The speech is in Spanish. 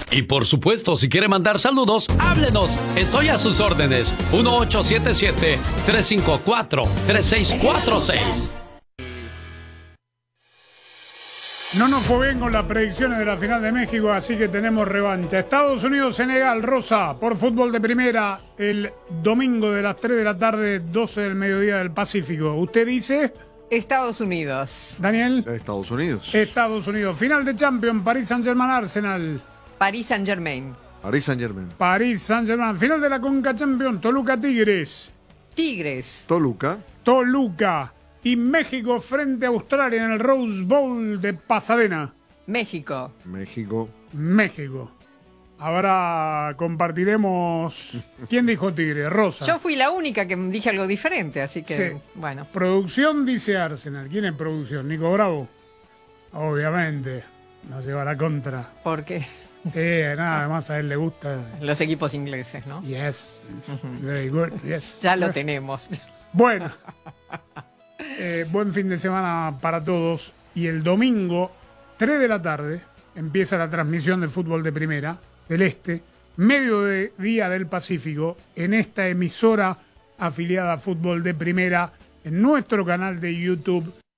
Y por supuesto, si quiere mandar saludos, háblenos. Estoy a sus órdenes. 1877-354-3646. No nos fue bien con las predicciones de la final de México, así que tenemos revancha. Estados Unidos-Senegal, Rosa, por fútbol de primera, el domingo de las 3 de la tarde, 12 del mediodía del Pacífico. ¿Usted dice? Estados Unidos. Daniel. Estados Unidos. Estados Unidos. Final de Champions, París Saint-Germain, Arsenal. París Saint-Germain. París Saint-Germain. París Saint-Germain. Final de la Conca Champions, Toluca Tigres. Tigres. Toluca. Toluca. Y México frente a Australia en el Rose Bowl de Pasadena. México. México. México. Ahora compartiremos... ¿Quién dijo Tigre? Rosa. Yo fui la única que dije algo diferente, así que, Sí. bueno. Producción dice Arsenal. ¿Quién es producción? ¿Nico Bravo? Obviamente. Nos lleva a la contra. ¿Por qué? Sí, nada, además a él le gusta. Los equipos ingleses, ¿no? Yes. Very good. Yes. Ya lo tenemos. Bueno. Buen fin de semana para todos. Y el domingo, 3 de la tarde, empieza la transmisión de fútbol de primera del Este, mediodía del Pacífico, en esta emisora afiliada a Fútbol de Primera, en nuestro canal de YouTube